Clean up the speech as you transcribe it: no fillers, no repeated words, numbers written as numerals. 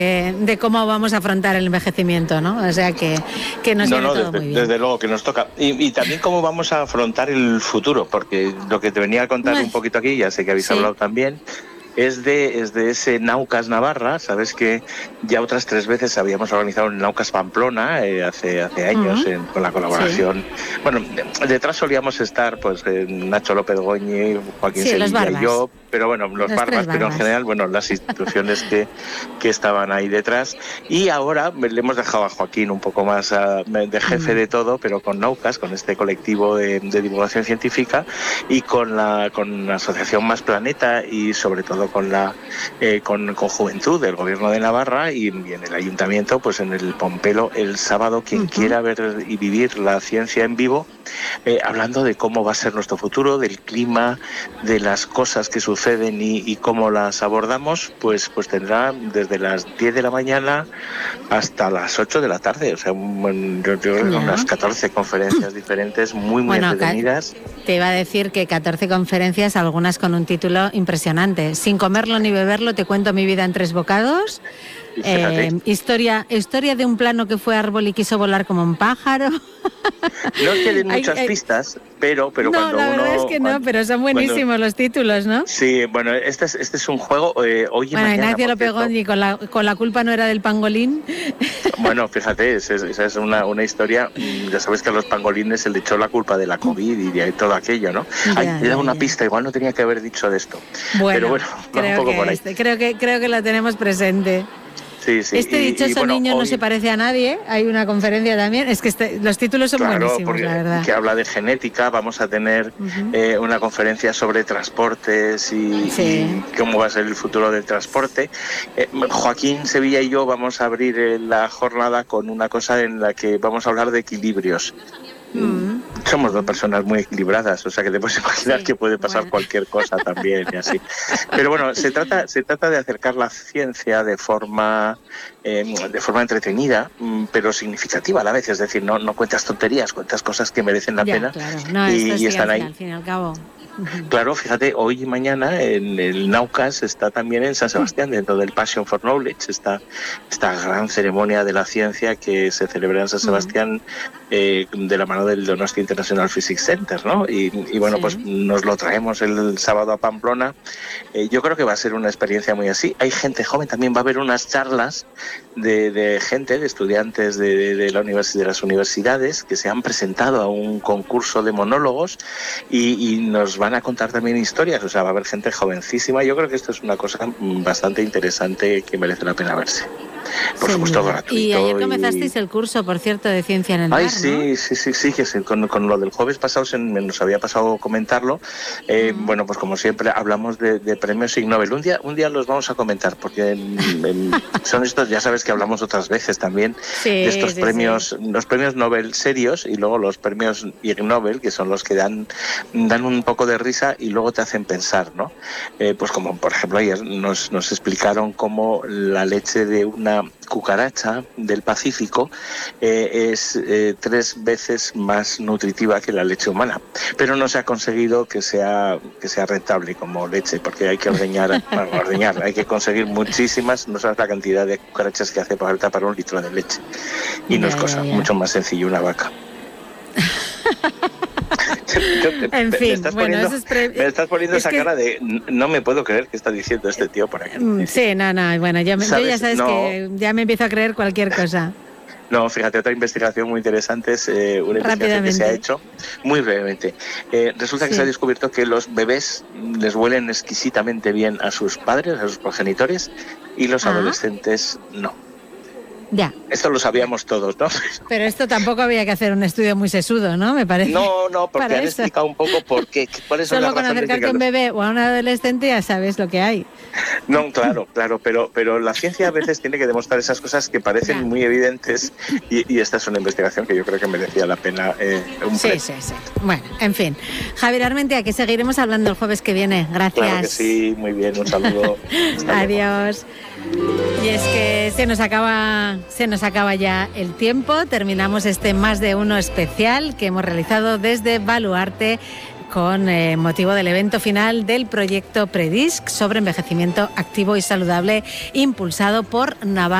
de cómo vamos a afrontar el envejecimiento, ¿no? O sea que nos viene todo muy bien. Desde luego que nos toca. Y también cómo vamos a afrontar el futuro, porque lo que te venía a contar un poquito aquí, ya sé que habéis hablado también, es de ese Naucas Navarra. Sabes que ya otras 3 veces habíamos organizado el Naucas Pamplona hace años con la colaboración. Bueno, detrás solíamos estar pues Nacho López Goñi, Joaquín Sevilla y yo, pero bueno, los barbas, pero en general, bueno, las instituciones que estaban ahí detrás. Y ahora le hemos dejado a Joaquín un poco más de jefe de todo, pero con Naucas, con este colectivo de divulgación científica y con la asociación Más Planeta y sobre todo con Juventud del Gobierno de Navarra y en el Ayuntamiento, pues en el Pompelo el sábado, quien quiera ver y vivir la ciencia en vivo, hablando de cómo va a ser nuestro futuro, del clima, de las cosas que suceden y cómo las abordamos, pues tendrá desde las 10 de la mañana hasta las 8 de la tarde, o sea, yo creo que unas 14 conferencias diferentes muy entretenidas. Te iba a decir que 14 conferencias, algunas con un título impresionante. Sin comerlo ni beberlo, te cuento mi vida en 3 bocados. Historia de un plano que fue árbol y quiso volar como un pájaro. No tienen muchas pistas, pero no, cuando la verdad es que no, pero son buenísimos los títulos, ¿no? Sí, bueno, este es un juego hoy y mañana. Ignacio López Goñi, con la culpa no era del pangolín. Bueno, fíjate, esa es una historia. Ya sabes que a los pangolines se le echó la culpa de la COVID y de todo aquello, ¿no? Le da una pista, igual no tenía que haber dicho de esto. Pero bueno, un poco por ahí. Creo que la tenemos presente. Sí, este dichoso niño no se parece a nadie. Hay una conferencia también. Es que los títulos son buenísimos, la verdad. Que habla de genética. Vamos a tener una conferencia sobre transportes y cómo va a ser el futuro del transporte. Joaquín Sevilla y yo vamos a abrir la jornada con una cosa en la que vamos a hablar de equilibrios. Somos 2 personas muy equilibradas, o sea que te puedes imaginar que puede pasar cualquier cosa también y así. Pero bueno, se trata de acercar la ciencia de forma entretenida, pero significativa a la vez. Es decir, no cuentas tonterías, cuentas cosas que merecen la pena. Claro. No, y están ahí. Al fin y al cabo. Claro, fíjate, hoy y mañana en el Naucas está también en San Sebastián, dentro del Passion for Knowledge, esta gran ceremonia de la ciencia que se celebra en San Sebastián de la mano del Donostia International Physics Center, ¿no? Y bueno, pues nos lo traemos el sábado a Pamplona. Yo creo que va a ser una experiencia muy así. Hay gente joven, también va a haber unas charlas de gente, de estudiantes de las universidades que se han presentado a un concurso de monólogos y nos van a contar también historias, o sea, va a haber gente jovencísima. Yo creo que esto es una cosa bastante interesante que merece la pena verse. Por supuesto, gratuito. Y ayer comenzasteis el curso, por cierto, de Ciencia en el Mar, ¿no? Sí, que con lo del jueves pasado nos había pasado comentarlo. Bueno, pues como siempre hablamos de premios Ig Nobel. Un día los vamos a comentar, porque son estos, ya sabes que hablamos otras veces también, de estos premios, los premios Nobel serios y luego los premios Ig Nobel, que son los que dan un poco de risa y luego te hacen pensar, ¿no? Pues como por ejemplo ayer nos explicaron cómo la leche de una cucaracha del Pacífico es 3 veces más nutritiva que la leche humana, pero no se ha conseguido que sea rentable como leche, porque hay que ordeñar, hay que conseguir muchísimas, no sabes la cantidad de cucarachas que hace falta para 1 litro de leche, y no es cosa mucho más sencillo una vaca. En fin, me estás poniendo esa cara de no me puedo creer que está diciendo este tío por aquí. Sí, bueno, yo ya sabes que ya me empiezo a creer cualquier cosa. No, fíjate, otra investigación muy interesante es una investigación que se ha hecho muy brevemente. Resulta que se ha descubierto que los bebés les huelen exquisitamente bien a sus padres, a sus progenitores, y los adolescentes no. Ya. Esto lo sabíamos todos, ¿no? Pero esto tampoco había que hacer un estudio muy sesudo, ¿no? Me parece. No, porque han explicado un poco por qué. ¿Cuáles son las razones? Solo con acercarte a un bebé o a un adolescente ya sabes lo que hay. No, claro, pero la ciencia a veces tiene que demostrar esas cosas que parecen muy evidentes y esta es una investigación que yo creo que merecía la pena un premio. Sí. Bueno, en fin. Javier Armentia, que seguiremos hablando el jueves que viene. Gracias. Claro que sí, muy bien, un saludo. Adiós. Y es que se nos acaba ya el tiempo. Terminamos este Más de Uno especial que hemos realizado desde Baluarte con motivo del evento final del proyecto Predisc sobre envejecimiento activo y saludable impulsado por Navarra